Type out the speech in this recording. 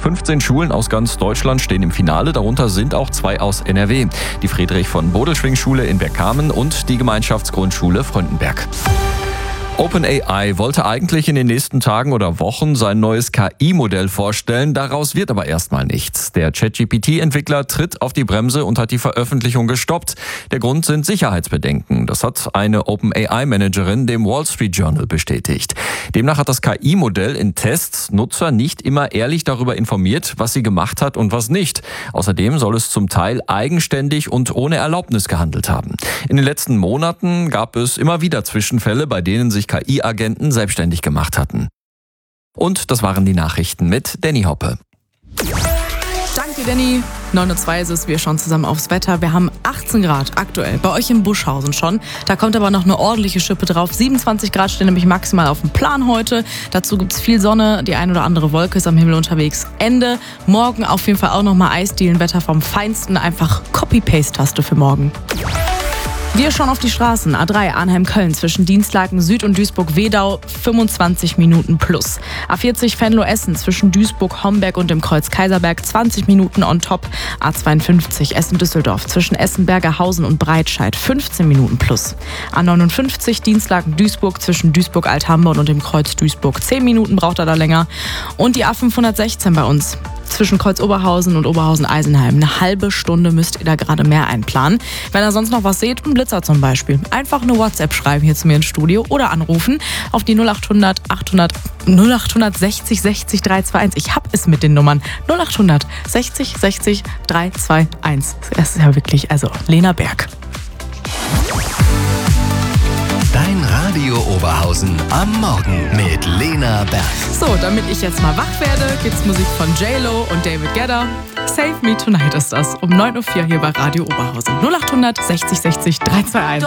15 Schulen aus ganz Deutschland stehen im Finale, darunter sind auch 2 aus NRW. Die Friedrich-von-Bodelschwingh-Schule in Bergkamen und die Gemeinschaftsgrundschule Fröndenberg. OpenAI wollte eigentlich in den nächsten Tagen oder Wochen sein neues KI-Modell vorstellen, daraus wird aber erstmal nichts. Der ChatGPT-Entwickler tritt auf die Bremse und hat die Veröffentlichung gestoppt. Der Grund sind Sicherheitsbedenken. Das hat eine OpenAI-Managerin dem Wall Street Journal bestätigt. Demnach hat das KI-Modell in Tests Nutzer nicht immer ehrlich darüber informiert, was sie gemacht hat und was nicht. Außerdem soll es zum Teil eigenständig und ohne Erlaubnis gehandelt haben. In den letzten Monaten gab es immer wieder Zwischenfälle, bei denen sich KI-Agenten selbstständig gemacht hatten. Und das waren die Nachrichten mit Danny Hoppe. Danke, Danny. 9:02 Uhr ist es, wir schauen zusammen aufs Wetter. Wir haben 18 Grad aktuell, bei euch in Buschhausen schon. Da kommt aber noch eine ordentliche Schippe drauf. 27 Grad stehen nämlich maximal auf dem Plan heute. Dazu gibt es viel Sonne, die ein oder andere Wolke ist am Himmel unterwegs. Ende. Morgen auf jeden Fall auch nochmal Eisdielenwetter vom Feinsten. Einfach Copy-Paste-Taste für morgen. Wir schauen auf die Straßen. A3 Arnheim-Köln zwischen Dienstlaken Süd und Duisburg-Wedau 25 Minuten plus. A40 Venlo-Essen zwischen Duisburg-Homberg und dem Kreuz Kaiserberg 20 Minuten on top. A52 Essen-Düsseldorf zwischen Essen-Bergerhausen und Breitscheid 15 Minuten plus. A59 Dienstlaken-Duisburg zwischen Duisburg-Althamborn und dem Kreuz Duisburg 10 Minuten braucht er da länger. Und die A516 bei uns zwischen Kreuz Oberhausen und Oberhausen-Eisenheim. Eine halbe Stunde müsst ihr da gerade mehr einplanen. Wenn ihr sonst noch was seht, ein Blitzer zum Beispiel, einfach eine WhatsApp schreiben hier zu mir ins Studio oder anrufen auf die 0800 60 60 321. Ich hab es mit den Nummern 0800 60 60 321. Das ist ja wirklich, Lena Berg. Dein Radio Oberhausen am Morgen mit Lena Berg. So, damit ich jetzt mal wach werde, gibt's Musik von J-Lo und David Guetta. Save Me Tonight ist das. Um 9:04 Uhr hier bei Radio Oberhausen. 0800 60 60 321.